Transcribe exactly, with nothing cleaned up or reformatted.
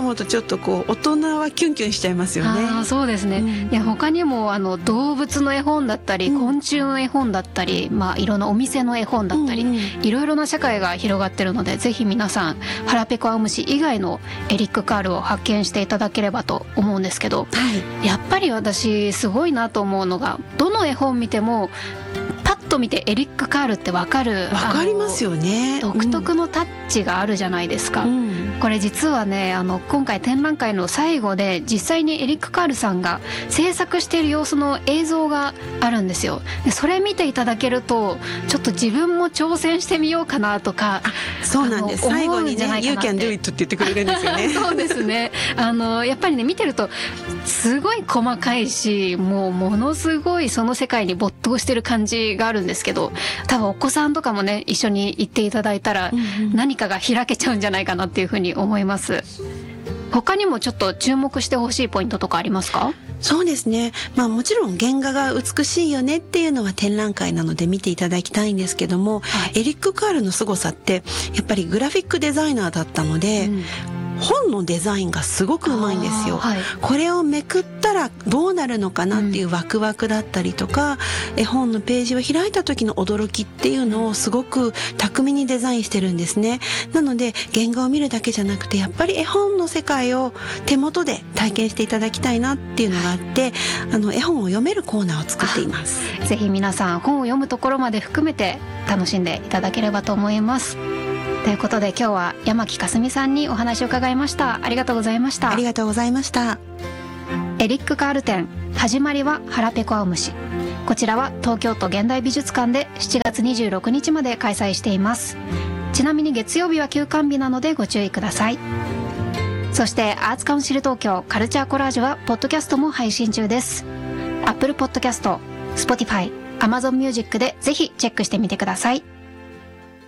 思うとちょっとこう大人はキュンキュンしちゃいますよね。 あ、そうですね、うん、いや他にもあの動物の絵本だったり、うん、昆虫の絵本だったり、まあ、いろんなお店の絵本だったり、うんうん、いろいろな社会が広がってるので、ぜひ皆さん腹ペコ青虫以外のエリック・カールを発見していただければと思うんですけど、はい、やっぱり私すごいなと思うのが、どの絵本見てもパッと見てエリック・カールって分かる、 分かりますよね。 独特のタッチがあるじゃないですか、うん、これ実はね、あの今回展覧会の最後で実際にエリック・カールさんが制作している様子の映像があるんですよ。でそれ見ていただけるとちょっと自分も挑戦してみようかなとか。 そうなんです。最後にね You can do it って言ってくれるんですよね。 そうですね、あのやっぱりね見てるとすごい細かいし、もうものすごいその世界に没頭してる感じがあるんですけど、多分お子さんとかもね一緒に行っていただいたら何かが開けちゃうんじゃないかなっていうふうに思います。他にもちょっと注目してほしいポイントとかありますか？ そうですね、まあもちろん原画が美しいよねっていうのは展覧会なので見ていただきたいんですけども、はい、エリック・カールの凄さってやっぱりグラフィックデザイナーだったので、うん、本のデザインがすごくうまいんですよ、はい、これをめくったらどうなるのかなっていうワクワクだったりとか、うん、絵本のページを開いた時の驚きっていうのをすごく巧みにデザインしてるんですね。なので原画を見るだけじゃなくて、やっぱり絵本の世界を手元で体験していただきたいなっていうのがあって、あの絵本を読めるコーナーを作っています。 ぜひ皆さん本を読むところまで含めて楽しんでいただければと思います。ということで今日は山木かすみさんにお話を伺いました。ありがとうございました。 ありがとうございました。 エリック・カール展、始まりは腹ペコ青虫。こちらは東京都現代美術館でしちがつにじゅうろくにちまで開催しています。ちなみに月曜日は休館日なのでご注意ください。そしてアーツカウンシル東京カルチャーコラージュはポッドキャストも配信中です。 Apple Podcast、Spotify、Amazon Music でぜひチェックしてみてください。